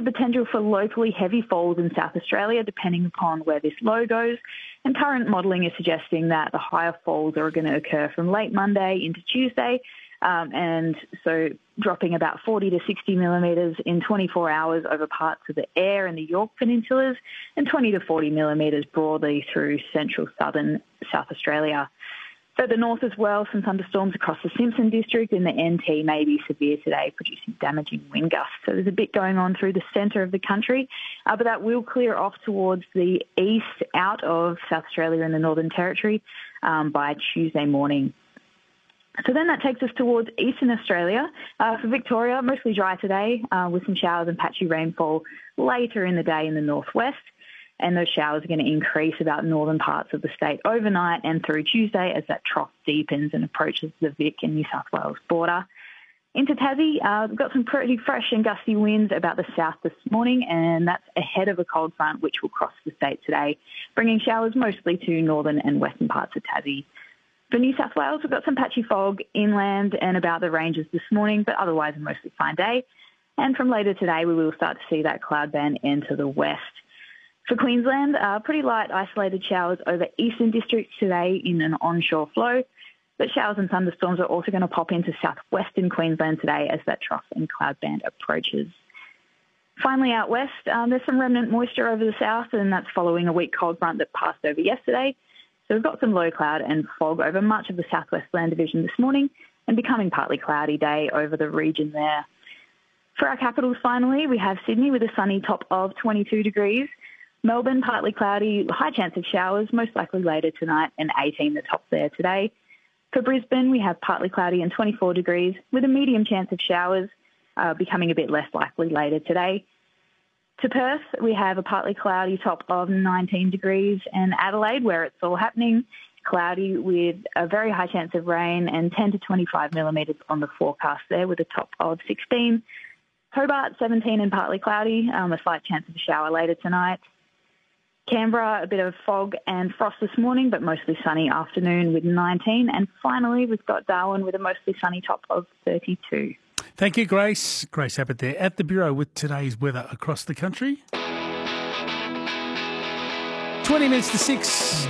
the potential for locally heavy falls in South Australia, depending upon where this low goes. And current modelling is suggesting that the higher falls are going to occur from late Monday into Tuesday, and so dropping about 40 to 60 millimetres in 24 hours over parts of the Eyre and the Yorke Peninsulas, and 20 to 40 millimetres broadly through central southern South Australia. Further north as well, some thunderstorms across the Simpson district and the NT may be severe today, producing damaging wind gusts. So there's a bit going on through the centre of the country, but that will clear off towards the east out of South Australia and the Northern Territory by Tuesday morning. So then that takes us towards eastern Australia. For Victoria, mostly dry today with some showers and patchy rainfall later in the day in the northwest. And those showers are going to increase about northern parts of the state overnight and through Tuesday as that trough deepens and approaches the Vic and New South Wales border. Into Tassie, we've got some pretty fresh and gusty winds about the south this morning, and that's ahead of a cold front which will cross the state today, bringing showers mostly to northern and western parts of Tassie. For New South Wales, we've got some patchy fog inland and about the ranges this morning, but otherwise a mostly fine day. And from later today, we will start to see that cloud band enter the west. For Queensland, pretty light isolated showers over eastern districts today in an onshore flow, but showers and thunderstorms are also going to pop into southwestern Queensland today as that trough and cloud band approaches. Finally, out west, there's some remnant moisture over the south, and that's following a weak cold front that passed over yesterday. So we've got some low cloud and fog over much of the southwest land division this morning and becoming partly cloudy day over the region there. For our capitals, finally, we have Sydney with a sunny top of 22 degrees. Melbourne, partly cloudy, high chance of showers, most likely later tonight, and 18 the top there today. For Brisbane, we have partly cloudy and 24 degrees with a medium chance of showers, becoming a bit less likely later today. To Perth, we have a partly cloudy top of 19 degrees, and Adelaide, where it's all happening, cloudy with a very high chance of rain and 10 to 25 millimetres on the forecast there with a top of 16. Hobart, 17 and partly cloudy, a slight chance of a shower later tonight. Canberra, a bit of fog and frost this morning, but mostly sunny afternoon with 19. And finally, we've got Darwin with a mostly sunny top of 32. Thank you, Grace. Grace Abbott there at the Bureau with today's weather across the country. 20 minutes to 6.